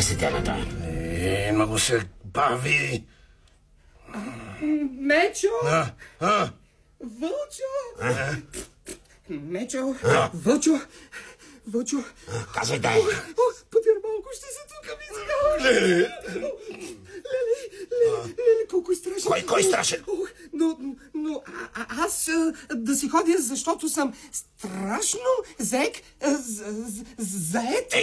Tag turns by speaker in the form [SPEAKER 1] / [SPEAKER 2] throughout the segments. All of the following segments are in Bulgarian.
[SPEAKER 1] се тяната?
[SPEAKER 2] Много се бави.
[SPEAKER 3] Мечо! Вълчо! Мечо! Вълчо!
[SPEAKER 1] Казвай, дай.
[SPEAKER 3] Подир малко ще се тука, миска! Леле, колко е страшен!
[SPEAKER 1] Кой е страшен?
[SPEAKER 3] Но аз да си ходя, защото съм страшно заек. Заед.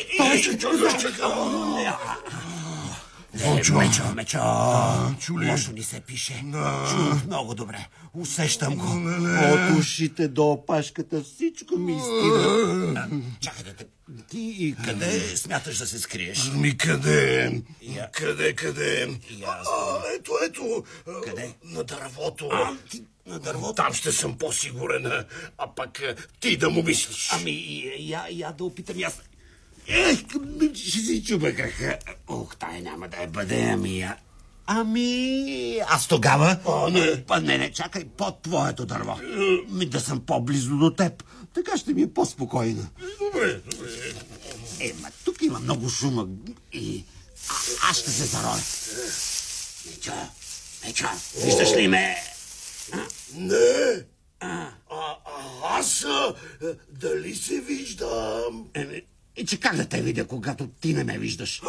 [SPEAKER 1] Мечо, лошо ни се пише. Чух много добре. Усещам го. От ушите до опашката всичко ми изтива. Чакайте, ти къде смяташ да се скриеш?
[SPEAKER 2] Къде? Къде? Ето.
[SPEAKER 1] Къде?
[SPEAKER 2] На дървото.
[SPEAKER 1] На дървото?
[SPEAKER 2] Там ще съм по-сигурен, а пък ти да му мислиш.
[SPEAKER 1] Я да опитам аз. Ще си чуба крака. Тая няма да бъде, аз тогава... Не, чакай, под твоето дърво. Да съм по-близо до теб. Така ще ми е по-спокойно.
[SPEAKER 2] Добре.
[SPEAKER 1] Тук има много шума и аз ще се зароя. Мечо, виждаш ли ме?
[SPEAKER 2] Не. Аз дали се виждам?
[SPEAKER 1] Че как да те видя, когато ти не ме виждаш?